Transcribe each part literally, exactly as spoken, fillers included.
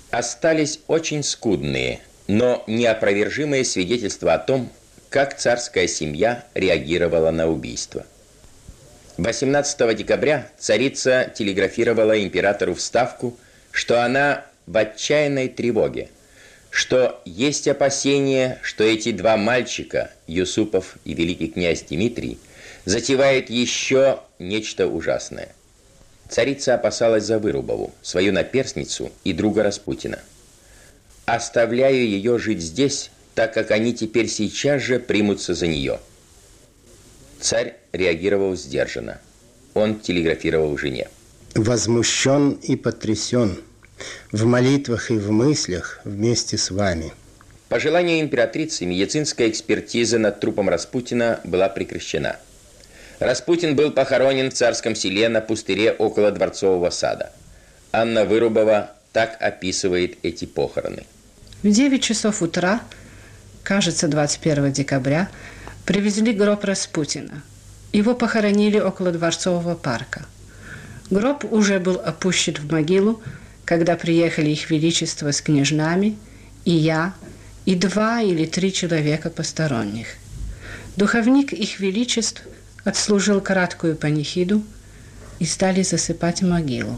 Остались очень скудные, но неопровержимые свидетельства о том, как царская семья реагировала на убийство. восемнадцатого декабря царица телеграфировала императору вставку, что она в отчаянной тревоге, что есть опасение, что эти два мальчика, Юсупов и великий князь Дмитрий, затевают еще нечто ужасное. Царица опасалась за Вырубову, свою наперсницу и друга Распутина. «Оставляю ее жить здесь, так как они теперь сейчас же примутся за нее». Царь реагировал сдержанно. Он телеграфировал жене. «Возмущен и потрясен. В молитвах и в мыслях вместе с вами». По желанию императрицы медицинская экспертиза над трупом Распутина была прекращена. Распутин был похоронен в Царском Селе на пустыре около Дворцового сада. Анна Вырубова так описывает эти похороны. В девять часов утра, кажется, двадцать первого декабря, привезли гроб Распутина. Его похоронили около Дворцового парка. Гроб уже был опущен в могилу, когда приехали их величество с княжнами, и я, и два или три человека посторонних. Духовник их величеств отслужил краткую панихиду и стали засыпать могилу.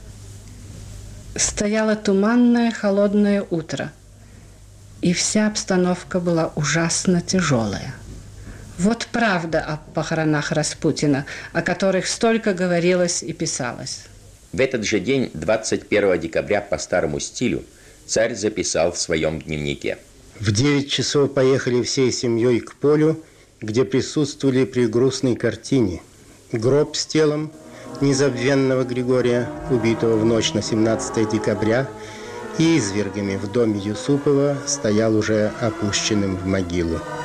Стояло туманное, холодное утро, и вся обстановка была ужасно тяжелая. Вот правда о похоронах Распутина, о которых столько говорилось и писалось. В этот же день, двадцать первого декабря, по старому стилю, царь записал в своем дневнике. В девять часов поехали всей семьей к полю, где присутствовали при грустной картине. Гроб с телом незабвенного Григория, убитого в ночь на семнадцатое декабря, и извергами в доме Юсупова стоял уже опущенным в могилу.